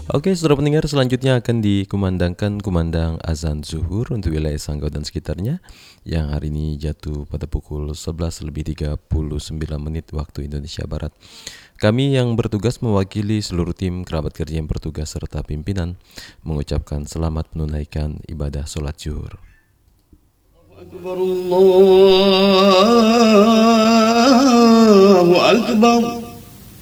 Oke, saudara pendengar, selanjutnya akan dikumandangkan kumandang azan zuhur untuk wilayah Sanggau dan sekitarnya yang hari ini jatuh pada pukul 11:39 waktu Indonesia Barat. Kami yang bertugas mewakili seluruh tim kerabat kerja yang bertugas serta pimpinan mengucapkan selamat menunaikan ibadah sholat zuhur. Allahu Akbar.